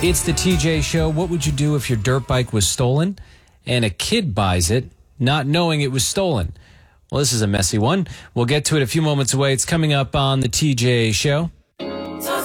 It's the TJ Show. What would you do if your dirt bike was stolen and a kid buys it, not knowing it was stolen? Well, this is a messy one. We'll get to it a few moments away. It's coming up on the TJ Show.